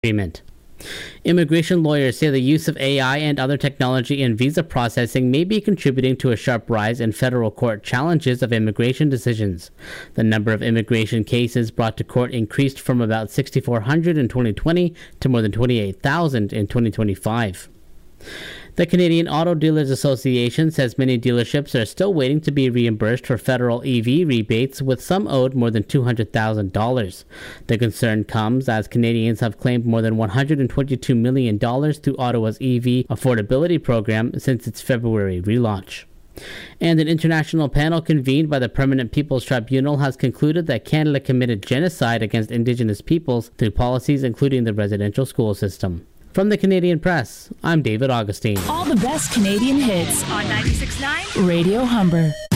agreement. Immigration lawyers say the use of AI and other technology in visa processing may be contributing to a sharp rise in federal court challenges of immigration decisions. The number of immigration cases brought to court increased from about 6,400 in 2020 to more than 28,000 in 2025. The Canadian Auto Dealers Association says many dealerships are still waiting to be reimbursed for federal EV rebates, with some owed more than $200,000. The concern comes as Canadians have claimed more than $122 million through Ottawa's EV affordability program since its February relaunch. And an international panel convened by the Permanent People's Tribunal has concluded that Canada committed genocide against Indigenous peoples through policies including the residential school system. From the Canadian Press, I'm David Augustine. All the best Canadian hits on 96.9 Radio Humber.